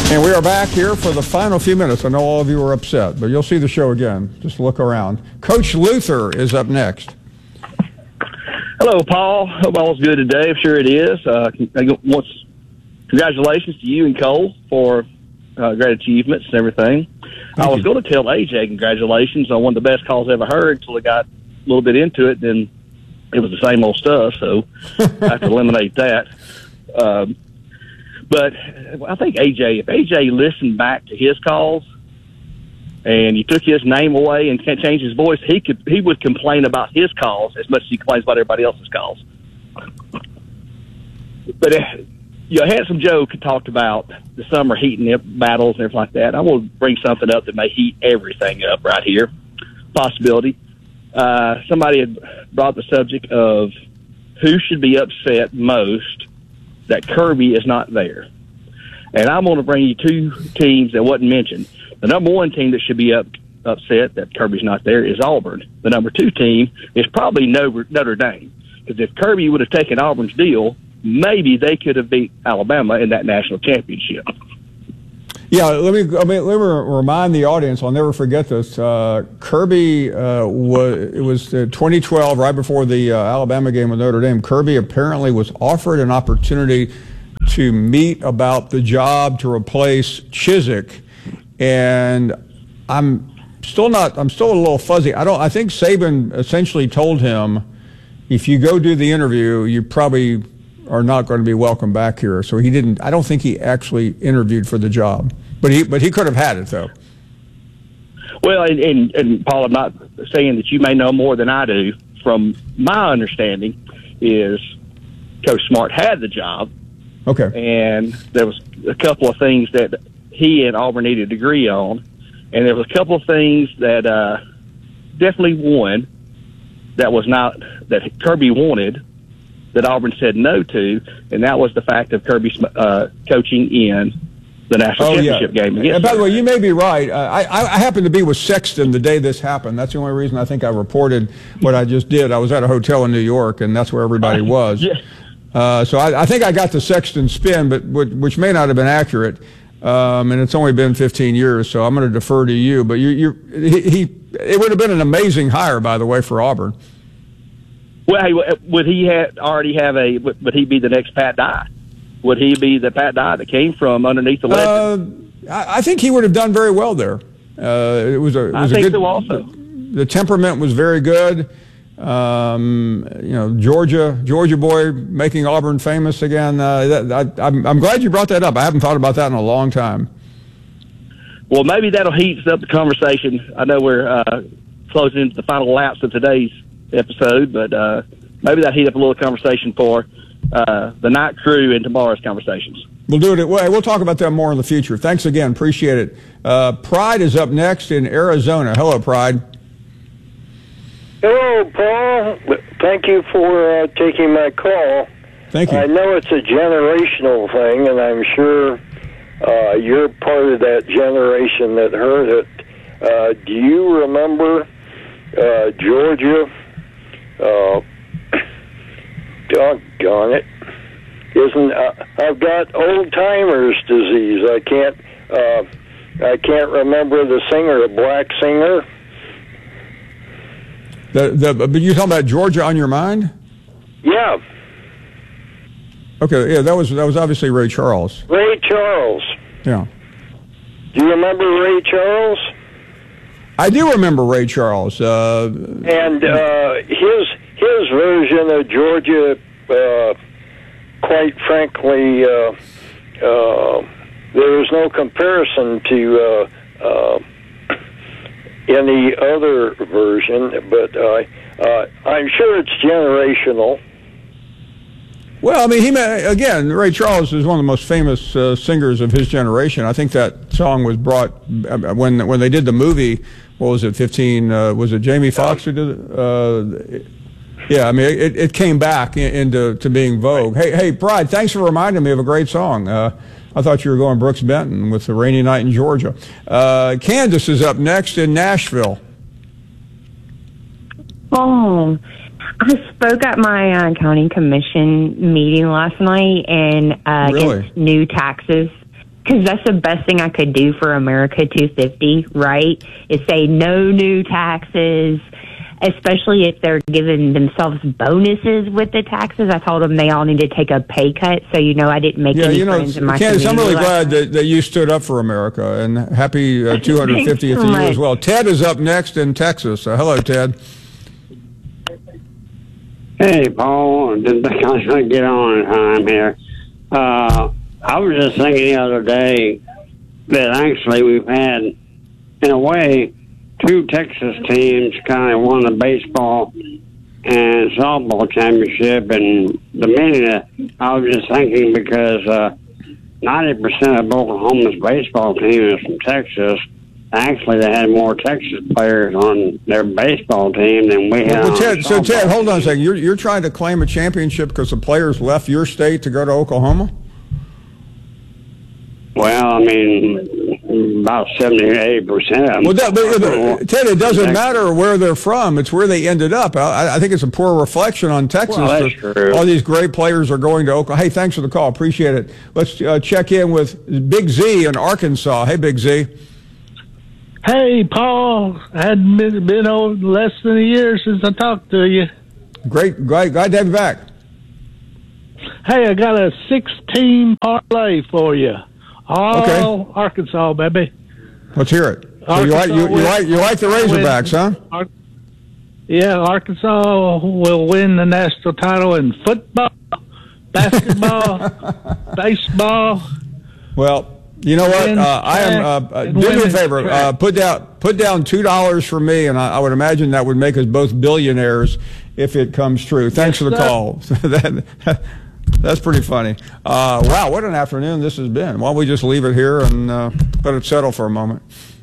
And we are back here for the final few minutes. I know all of you are upset, but you'll see the show again. Just look around. Coach Luther is up next. Hello, Paul. Hope all's good today. I'm sure it is. Congratulations to you and Cole for great achievements and everything. I was going to tell AJ congratulations on one of the best calls I ever heard until I got a little bit into it. Then it was the same old stuff, so I have to eliminate that. But I think if AJ listened back to his calls and you took his name away and can't change his voice, he would complain about his calls as much as he complains about everybody else's calls. But Handsome Joe talked about the summer heating up battles and everything like that. I will bring something up that may heat everything up right here. Possibility. Somebody had brought the subject of who should be upset most that Kirby is not there. And I'm going to bring you two teams that wasn't mentioned. The number one team that should be upset that Kirby's not there is Auburn. The number two team is probably Notre Dame. Because if Kirby would have taken Auburn's deal, maybe they could have beat Alabama in that national championship. Yeah, let me remind the audience. I'll never forget this. Kirby was 2012, right before the Alabama game with Notre Dame. Kirby apparently was offered an opportunity to meet about the job to replace Chizik, and I'm still a little fuzzy. I think Saban essentially told him, if you go do the interview, you probably are not going to be welcome back here. So he didn't. I don't think he actually interviewed for the job, but he could have had it though. Well, and Paul, I'm not saying that you may know more than I do. From my understanding, is Coach Smart had the job. Okay. And there was a couple of things that he and Auburn needed to agree on, and there was a couple of things that definitely one that was not that Kirby wanted, that Auburn said no to, and that was the fact of Kirby's coaching in the national championship game. And by the way, you may be right. I happened to be with Sexton the day this happened. That's the only reason I think I reported what I just did. I was at a hotel in New York, and that's where everybody was. Yeah. So I think I got the Sexton spin, but which may not have been accurate. And it's only been 15 years, so I'm going to defer to you. But it would have been an amazing hire, by the way, for Auburn. Well, hey, would he would he be the next Pat Dye? Would he be the Pat Dye that came from underneath the legend? I think he would have done very well there. It was a good. So also. The temperament was very good. Georgia boy making Auburn famous again. I'm glad you brought that up. I haven't thought about that in a long time. Well, maybe that'll heat up the conversation. I know we're closing into the final laps of today's episode, but maybe that'll heat up a little conversation for the night crew in tomorrow's conversations. We'll do it. We'll talk about that more in the future. Thanks again. Appreciate it. Pride is up next in Arizona. Hello, Pride. Hello, Paul. Thank you for taking my call. Thank you. I know it's a generational thing, and I'm sure you're part of that generation that heard it. Do you remember Georgia? Doggone it! I've got old timers disease? I can't remember the singer, a black singer. But you're talking about Georgia on your mind? Yeah. Okay, yeah, that was obviously Ray Charles. Ray Charles. Yeah. Do you remember Ray Charles? I do remember Ray Charles. And his version of Georgia, quite frankly, there is no comparison to any other version, but I'm sure it's generational. Well, I mean, Ray Charles is one of the most famous singers of his generation. I think that song was brought when they did the movie. What was it? 15? Was it Jamie Foxx who did it? Yeah, I mean, it came back into being vogue. Hey, Pride, thanks for reminding me of a great song. I thought you were going Brooks Benton with The Rainy Night in Georgia. Candace is up next in Nashville. Oh, I spoke at my county commission meeting last night and Really? against new taxes because that's the best thing I could do for America 250, right? Is say no new taxes, especially if they're giving themselves bonuses with the taxes. I told them they all need to take a pay cut, so I didn't make any friends in my Candace, community. I'm really glad that you stood up for America, and happy 250th to you as well. Ted is up next in Texas. Hello, Ted. Hey, Paul. Just trying to get on time here. I was just thinking the other day that actually we've had, in a way, two Texas teams kind of won the baseball and softball championship. And the minute I was just thinking because 90% of Oklahoma's baseball team is from Texas. Actually, they had more Texas players on their baseball team than we had. Ted, hold on a second. You're trying to claim a championship because the players left your state to go to Oklahoma? Well, I mean, about 70-80% of them. Well, Ted, it doesn't matter where they're from. It's where they ended up. I think it's a poor reflection on Texas. Well, that's true. All these great players are going to Oklahoma. Hey, thanks for the call. Appreciate it. Let's check in with Big Z in Arkansas. Hey, Big Z. Hey, Paul. I hadn't been over less than a year since I talked to you. Great. Glad to have you back. Hey, I got a 16 parlay for you. All Arkansas, baby. Let's hear it. So you like the Razorbacks, huh? Yeah, Arkansas will win the national title in football, basketball, baseball. Well, you know what? I am. Do me a favor. Put down $2 for me, and I would imagine that would make us both billionaires if it comes true. Thanks for the call. That's pretty funny. Wow, what an afternoon this has been. Why don't we just leave it here and let it settle for a moment?